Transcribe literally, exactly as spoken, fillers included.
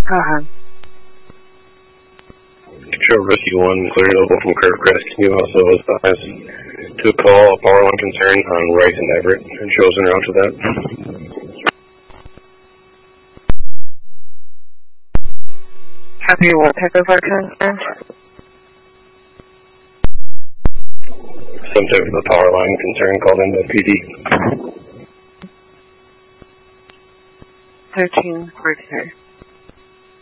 Uh-huh. Control Rescue one, clear local from Kirkcrest. Can you also advise to call a power line concern on Rice and Everett and shows en route to that? Copy, what type of our concern? Some type of a power line concern called in by P D. thirteen, fourteen.